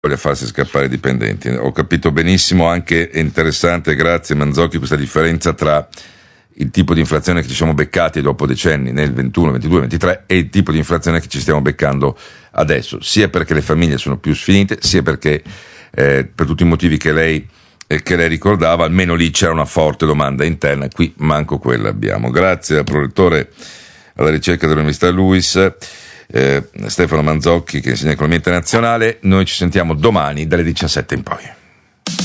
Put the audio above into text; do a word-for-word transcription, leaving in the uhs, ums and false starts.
voglia farsi scappare i dipendenti. Ho capito benissimo, anche è interessante, grazie Manzocchi, questa differenza tra il tipo di inflazione che ci siamo beccati dopo decenni nel ventuno, ventidue, ventitré e il tipo di inflazione che ci stiamo beccando adesso, sia perché le famiglie sono più sfinite, sia perché eh, per tutti i motivi che lei, eh, che lei ricordava, almeno lì c'era una forte domanda interna, qui manco quella abbiamo. Grazie al prorettore alla ricerca dell'Università Luis, eh, Stefano Manzocchi, che insegna economia internazionale. Noi ci sentiamo domani dalle diciassette in poi.